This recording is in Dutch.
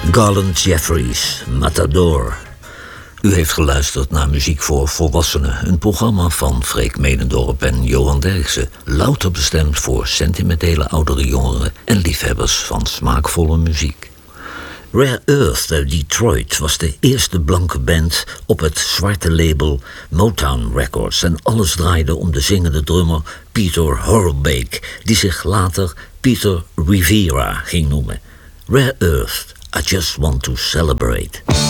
Garland Jeffries, Matador. U heeft geluisterd naar Muziek voor Volwassenen, een programma van Freek Menendorp en Johan Derksen, louter bestemd voor sentimentele oudere jongeren en liefhebbers van smaakvolle muziek. Rare Earth uit Detroit was de eerste blanke band op het zwarte label Motown Records en alles draaide om de zingende drummer Peter Horlbeck, die zich later Peter Rivera ging noemen. Rare Earth, I Just Want to Celebrate.